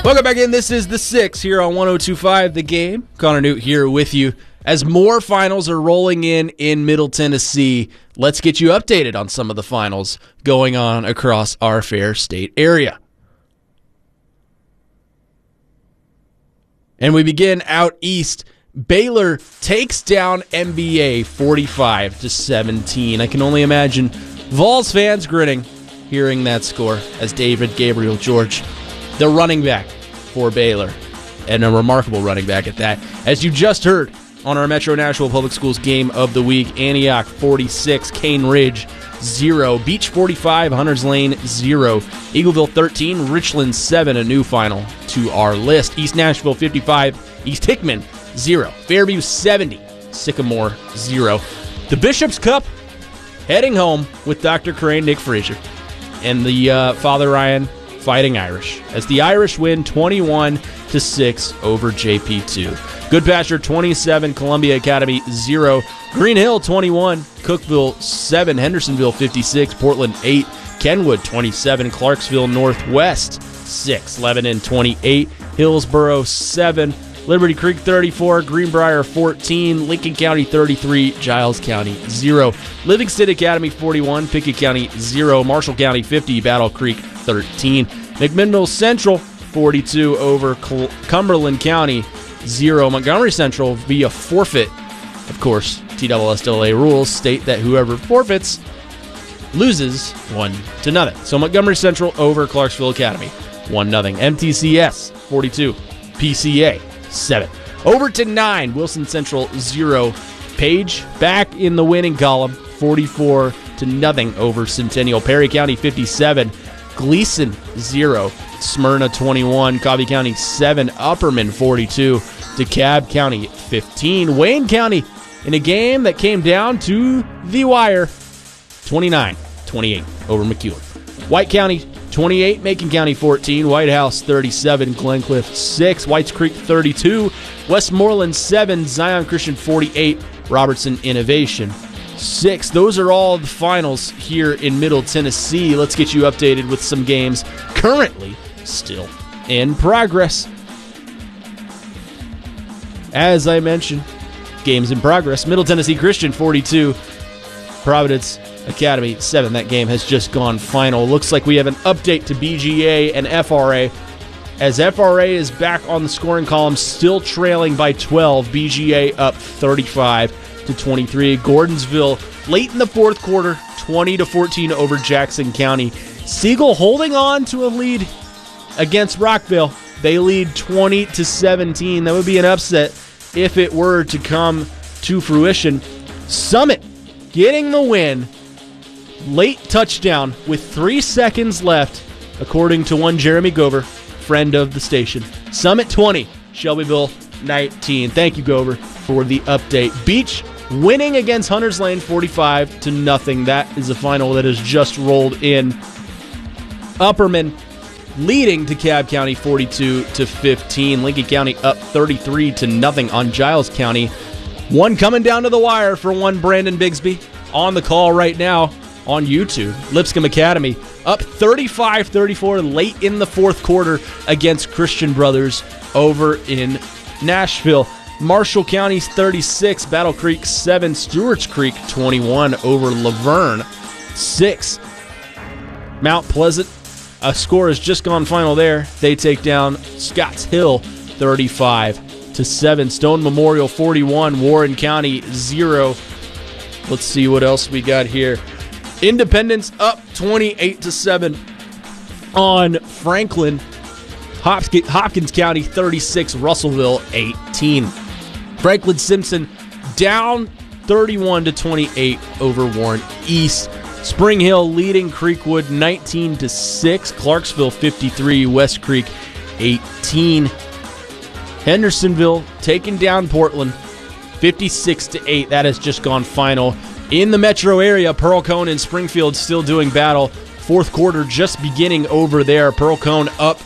Welcome back in. This is The Six here on 102.5 The Game. Connor Newt here with you. As more finals are rolling in Middle Tennessee, let's get you updated on some of the finals going on across our fair state area. And we begin out east. Baylor takes down MBA 45-17. I can only imagine Vols fans grinning hearing that score as David Gabriel George, the running back for Baylor, and a remarkable running back at that. As you just heard on our Metro Nashville Public Schools Game of the Week, Antioch 46, Cane Ridge 0, Beach 45, Hunters Lane 0, Eagleville 13, Richland 7, a new final to our list. East Nashville 55, East Hickman 0, Fairview 70, Sycamore 0. The Bishop's Cup heading home with Dr. Crane, Nick Frazier, and the Father Ryan Fighting Irish, as the Irish win 21-6 over JP2. Goodpasture 27, Columbia Academy 0, Green Hill 21, Cookeville 7, Hendersonville 56, Portland 8, Kenwood 27, Clarksville Northwest 6, Lebanon 28, Hillsboro 7, Liberty Creek 34, Greenbrier 14, Lincoln County 33, Giles County 0, Livingston Academy 41, Pickett County 0, Marshall County 50, Battle Creek 13, McMinnville Central 42 over Cumberland County 0, Montgomery Central via forfeit. Of course, TSSAA rules state that whoever forfeits loses 1-0. So Montgomery Central over Clarksville Academy 1-0. MTCS 42, PCA 7. Overton 9, Wilson Central 0. Page back in the winning column, 44-0 over Centennial. Perry County 57, Gleason 0. Smyrna 21, Coffee County 7, Upperman 42, DeKalb County 15. Wayne County in a game that came down to the wire, 29-28 over McEwen. White County 28, Macon County 14, White House 37, Glencliff 6, Whites Creek 32, Westmoreland 7, Zion Christian 48, Robertson Innovation 6. Those are all the finals here in Middle Tennessee. Let's get you updated with some games currently still in progress. As I mentioned, games in progress. Middle Tennessee Christian 42, Providence Academy 7. That game has just gone final. Looks like we have an update to BGA and FRA, as FRA is back on the scoring column, still trailing by 12. BGA up 35-23. Gordonsville late in the fourth quarter, 20-14 over Jackson County. Siegel holding on to a lead against Rockville. They lead 20-17. That would be an upset if it were to come to fruition. Summit getting the win. Late touchdown with 3 seconds left, according to one Jeremy Gover, friend of the station. Summit 20, Shelbyville 19. Thank you, Gover, for the update. Beach winning against Hunters Lane 45-0. That is a final that has just rolled in. Upperman leading DeKalb County 42-15. Lincoln County up 33-0 on Giles County. One coming down to the wire for one Brandon Bigsby on the call right now on YouTube. Lipscomb Academy up 35-34 late in the fourth quarter against Christian Brothers over in Nashville. Marshall County's 36, Battle Creek 7, Stewart's Creek 21 over Laverne 6. Mount Pleasant, a score has just gone final there. They take down Scotts Hill 35-7. Stone Memorial 41, Warren County 0. Let's see what else we got here. Independence up 28-7 on Franklin. Hopkins County 36, Russellville 18. Franklin Simpson down 31-28 over Warren East. Spring Hill leading Creekwood 19-6. Clarksville 53, West Creek 18. Hendersonville taking down Portland 56-8. That has just gone final. In the metro area, Pearl Cone and Springfield still doing battle. Fourth quarter just beginning over there. Pearl Cone up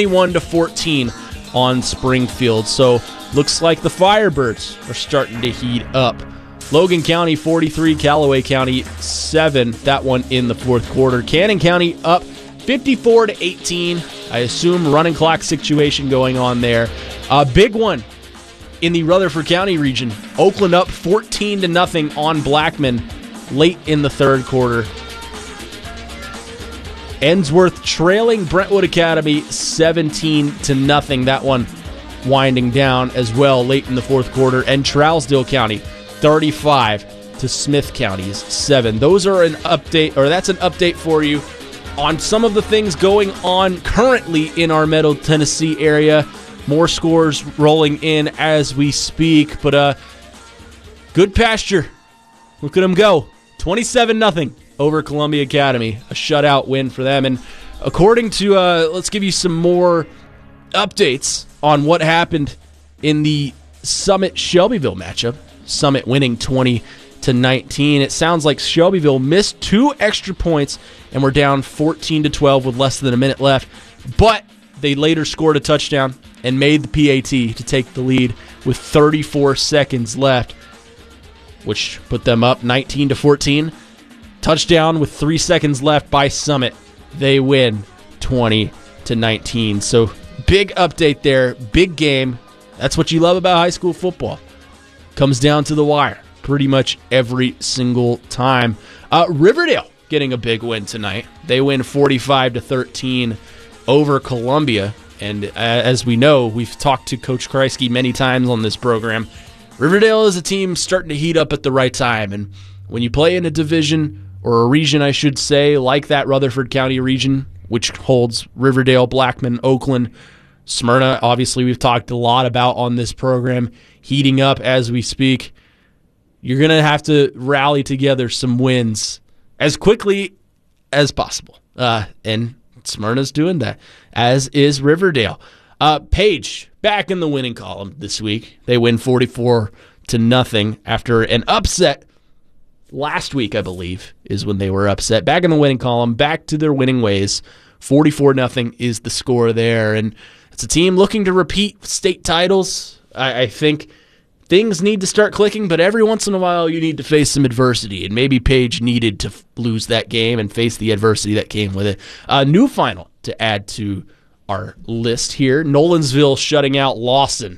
21-14 on Springfield. So looks like the Firebirds are starting to heat up. Logan County 43, Callaway County 7. That one in the fourth quarter. Cannon County up 54-18 I assume running clock situation going on there. A big one in the Rutherford County region. Oakland up 14-0 on Blackman late in the third quarter. Ensworth trailing Brentwood Academy 17-0. That one winding down as well late in the fourth quarter. And Trousdale County 35 to Smith County's 7. Those are an update, or that's an update for you on some of the things going on currently in our Middle Tennessee area. More scores rolling in as we speak, but good pasture. Look at them go. 27-0 over Columbia Academy. A shutout win for them. And according to, let's give you some more updates on what happened in the Summit Shelbyville matchup. Summit winning 20-19. It sounds like Shelbyville missed 2 extra points and were down 14-12 with less than a minute left. But they later scored a touchdown and made the PAT to take the lead with 34 seconds left, which put them up 19-14. Touchdown with 3 seconds left by Summit. They win 20-19. So big update there, big game. That's what you love about high school football. Comes down to the wire pretty much every single time. Riverdale getting a big win tonight. They win 45-13 over Columbia. And as we know, we've talked to Coach Kreisky many times on this program. Riverdale is a team starting to heat up at the right time. And when you play in a division, or a region, I should say, like that Rutherford County region, which holds Riverdale, Blackman, Oakland, Smyrna, obviously we've talked a lot about on this program, heating up as we speak. You're going to have to rally together some wins as quickly as possible. And Smyrna's doing that, as is Riverdale. Page, back in the winning column this week. They win 44-0 after an upset last week, I believe, is when they were upset. Back in the winning column, back to their winning ways. 44-0 is the score there. And it's a team looking to repeat state titles. I think things need to start clicking, but every once in a while you need to face some adversity. And maybe Page needed to lose that game and face the adversity that came with it. A new final to add to our list here. Nolensville shutting out Lawson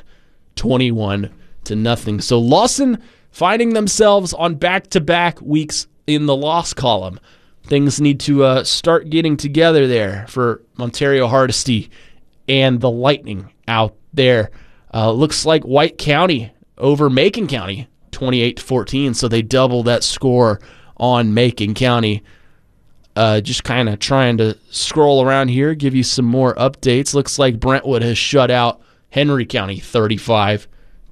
21-0. So Lawson finding themselves on back-to-back weeks in the loss column. Things need to start getting together there for Ontario Hardesty and the Lightning out there. Looks like White County over Macon County, 28-14, so they double that score on Macon County. Just kind of trying to scroll around here, give you some more updates. Looks like Brentwood has shut out Henry County 35-0.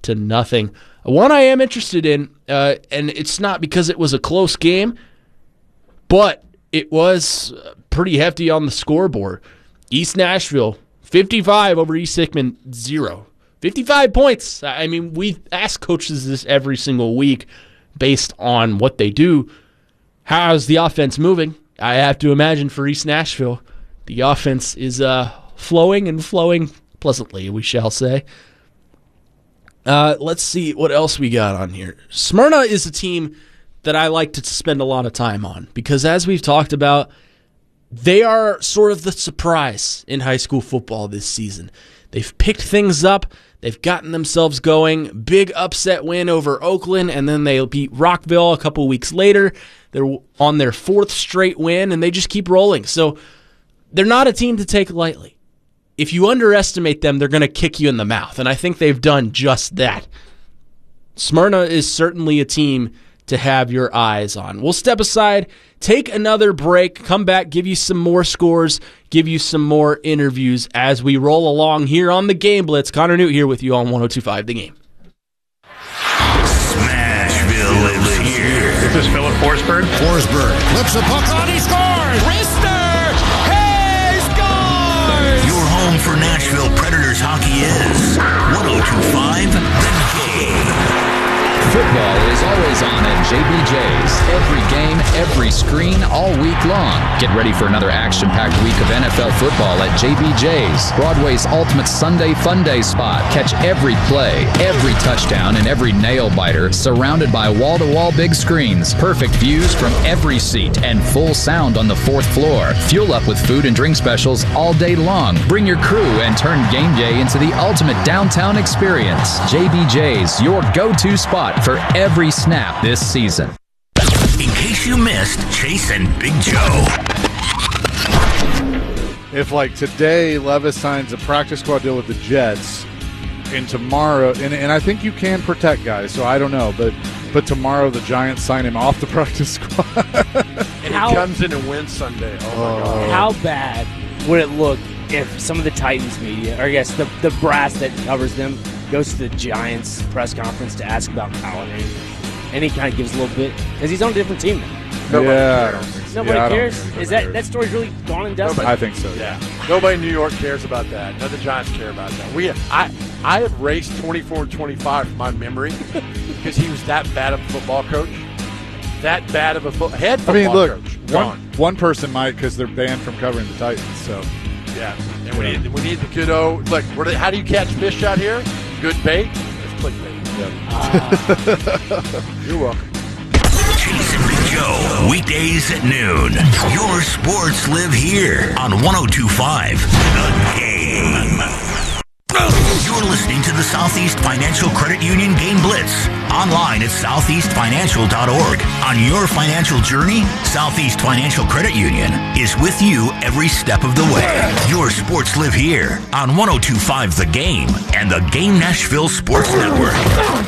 One I am interested in, and it's not because it was a close game, but it was pretty hefty on the scoreboard. East Nashville, 55 over East Hickman, 0. 55 points. I mean, we ask coaches this every single week based on what they do. How's the offense moving? I have to imagine for East Nashville, the offense is flowing and flowing pleasantly, we shall say. Let's see what else we got on here. Smyrna is a team that I like to spend a lot of time on because, as we've talked about, they are sort of the surprise in high school football this season. They've picked things up. They've gotten themselves going. Big upset win over Oakland, and then they beat Rockville a couple weeks later. They're on their 4th straight win, and they just keep rolling. So they're not a team to take lightly. If you underestimate them, they're going to kick you in the mouth, and I think they've done just that. Smyrna is certainly a team to have your eyes on. We'll step aside, take another break, come back, give you some more scores, give you some more interviews as we roll along here on the Game Blitz. Connor Newt here with you on 102.5 The Game. Smashville is here. This is Philip Forsberg. Forsberg flips a puck on, he scores! Rister! He scores! Your home for Nashville Predators hockey is 102.5 The Game. Football is always on at JBJ's. Every game, every screen, all week long. Get ready for another action-packed week of NFL football at JBJ's, Broadway's ultimate Sunday fun day spot. Catch every play, every touchdown, and every nail-biter surrounded by wall-to-wall big screens, perfect views from every seat, and full sound on the 4th floor. Fuel up with food and drink specials all day long. Bring your crew and turn game day into the ultimate downtown experience. JBJ's, your go-to spot for every snap this season. In case you missed Chase and Big Joe. If, like, today Levis signs a practice squad deal with the Jets, and tomorrow, and I think you can protect guys, so I don't know, but tomorrow the Giants sign him off the practice squad. And he comes in and wins Sunday. Oh, my God. How bad would it look if some of the Titans media, or I guess the brass that covers them, goes to the Giants press conference to ask about Colin, and he kind of gives a little bit, because he's on a different team now. Nobody cares? Is that story's really gone and dusted? I think so. Yeah. Nobody in New York cares about that. None of the Giants care about that. I have raced 24-25 from my memory because he was that bad of a football coach. That bad of a head football coach. One person might because they're banned from covering the Titans. So yeah, and we need the good old look. How do you catch fish out here? Good bait. It's clickbait. Yep. You're welcome. Chase and Big Joe, weekdays at noon. Your sports live here on 102.5 The Game. You're listening to the Southeast Financial Credit Union Game Blitz. Online at southeastfinancial.org. On your financial journey, Southeast Financial Credit Union is with you every step of the way. Your sports live here on 102.5 The Game and the Game Nashville Sports Network.